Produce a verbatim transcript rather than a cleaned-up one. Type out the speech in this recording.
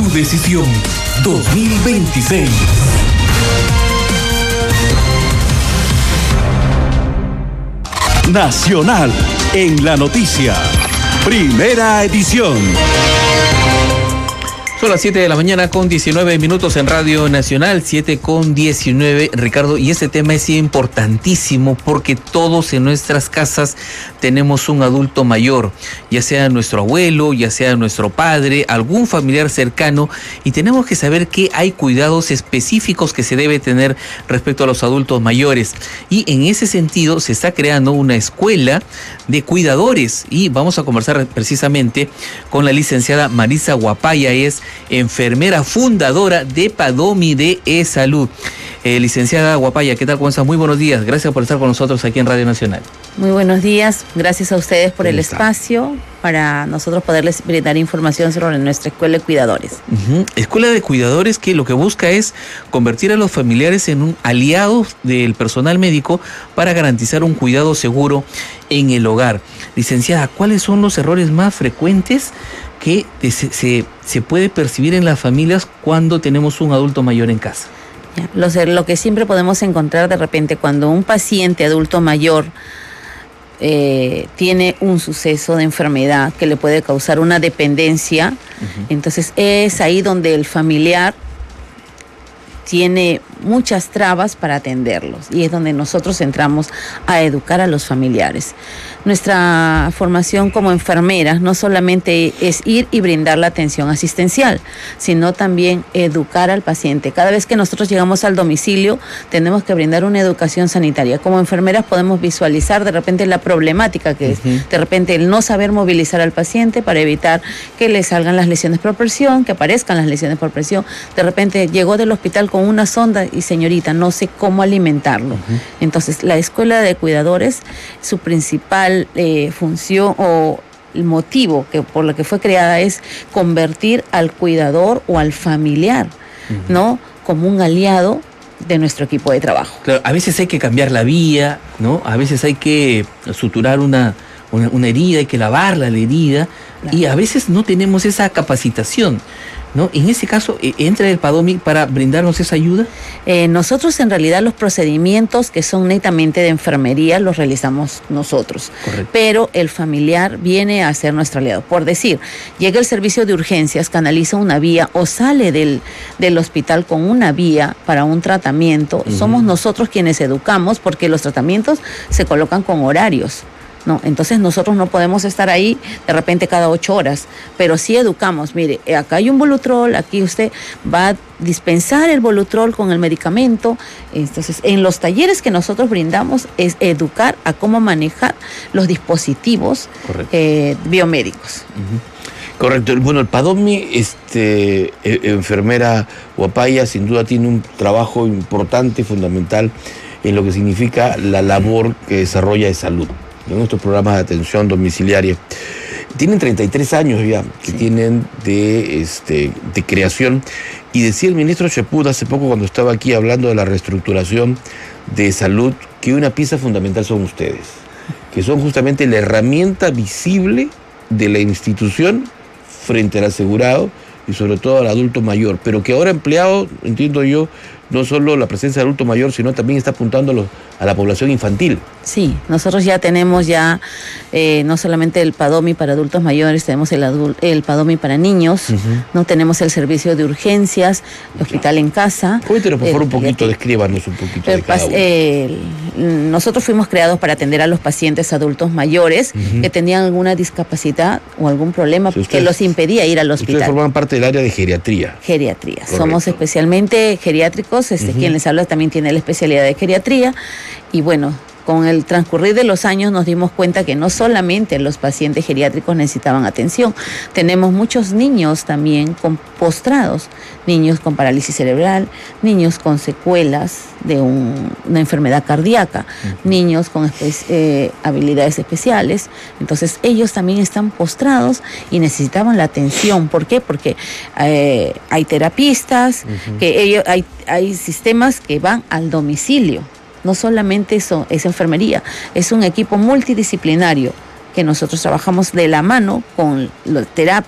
tu decisión dos mil veintiséis. Nacional en la noticia. Primera edición. Son las siete de la mañana con diecinueve minutos en Radio Nacional, siete con diecinueve, Ricardo, y este tema es importantísimo porque todos en nuestras casas tenemos un adulto mayor, ya sea nuestro abuelo, ya sea nuestro padre, algún familiar cercano, y tenemos que saber que hay cuidados específicos que se debe tener respecto a los adultos mayores, y en ese sentido se está creando una escuela de cuidadores, y vamos a conversar precisamente con la licenciada Marisa Guapaya, es enfermera fundadora de Padomi de E-Salud. Eh, licenciada Guapaya, ¿qué tal? ¿Cómo está? Muy buenos días. Gracias por estar con nosotros aquí en Radio Nacional. Muy buenos días. Gracias a ustedes por el espacio para nosotros poderles brindar información sobre nuestra escuela de cuidadores. Uh-huh. Escuela de cuidadores que lo que busca es convertir a los familiares en un aliado del personal médico para garantizar un cuidado seguro en el hogar. Licenciada, ¿cuáles son los errores más frecuentes que se, se, se puede percibir en las familias cuando tenemos un adulto mayor en casa? Ya, lo, lo que siempre podemos encontrar de repente cuando un paciente adulto mayor eh, tiene un suceso de enfermedad que le puede causar una dependencia, uh-huh. Entonces es ahí donde el familiar tiene muchas trabas para atenderlos y es donde nosotros entramos a educar a los familiares. Nuestra formación como enfermeras no solamente es ir y brindar la atención asistencial, sino también educar al paciente. Cada vez que nosotros llegamos al domicilio, tenemos que brindar una educación sanitaria. Como enfermeras podemos visualizar de repente la problemática que es, uh-huh. de repente el no saber movilizar al paciente para evitar que le salgan las lesiones por presión, que aparezcan las lesiones por presión. De repente llegó del hospital con una sonda y señorita, no sé cómo alimentarlo. Uh-huh. Entonces, la escuela de cuidadores, su principal eh, función o el motivo que por lo que fue creada es convertir al cuidador o al familiar, uh-huh. ¿no? Como un aliado de nuestro equipo de trabajo. Claro, a veces hay que cambiar la vía, ¿no? A veces hay que suturar una, una, una herida, hay que lavarla la herida, claro. Y a veces no tenemos esa capacitación, ¿no? En ese caso, ¿entra el Padomi para brindarnos esa ayuda? Eh, nosotros en realidad los procedimientos que son netamente de enfermería los realizamos nosotros. Correcto. Pero el familiar viene a ser nuestro aliado. Por decir, llega el servicio de urgencias, canaliza una vía o sale del, del hospital con una vía para un tratamiento. Uh-huh. Somos nosotros quienes educamos porque los tratamientos se colocan con horarios. No, entonces nosotros no podemos estar ahí de repente cada ocho horas, pero sí educamos. Mire, acá hay un Volutrol, aquí usted va a dispensar el Volutrol con el medicamento. Entonces, en los talleres que nosotros brindamos es educar a cómo manejar los dispositivos eh, biomédicos. Uh-huh. Correcto. Bueno, el Padomi, este, enfermera Guapaya, sin duda tiene un trabajo importante y fundamental en lo que significa la labor que desarrolla de salud en nuestros programas de atención domiciliaria. Tienen treinta y tres años ya que sí. tienen de, este, de creación, y decía el ministro Cheput hace poco cuando estaba aquí hablando de la reestructuración de salud que una pieza fundamental son ustedes, que son justamente la herramienta visible de la institución frente al asegurado y sobre todo al adulto mayor, pero que ahora empleado, entiendo yo, no solo la presencia del adulto mayor, sino también está apuntando a, los, a la población infantil. Sí, nosotros ya tenemos ya eh, no solamente el Padomi para adultos mayores, tenemos el, adul- el Padomi para niños, uh-huh. no tenemos el servicio de urgencias, el hospital en casa. Cuéntenos por favor un poquito, descríbanos un poquito de cada uno. Eh, nosotros fuimos creados para atender a los pacientes adultos mayores uh-huh. que tenían alguna discapacidad o algún problema sí, que los impedía ir al hospital. Ustedes forman parte del área de geriatría. Geriatría, correcto. Somos especialmente geriátricos. Este, uh-huh. Quien les habla también tiene la especialidad de geriatría y bueno, con el transcurrir de los años nos dimos cuenta que no solamente los pacientes geriátricos necesitaban atención, tenemos muchos niños también con postrados, niños con parálisis cerebral, niños con secuelas de un, una enfermedad cardíaca, uh-huh. niños con espe- eh, habilidades especiales, entonces ellos también están postrados y necesitaban la atención. ¿Por qué? Porque eh, hay terapistas, uh-huh. que ellos, hay, hay sistemas que van al domicilio. No solamente eso es enfermería, es un equipo multidisciplinario que nosotros trabajamos de la mano con la terapia,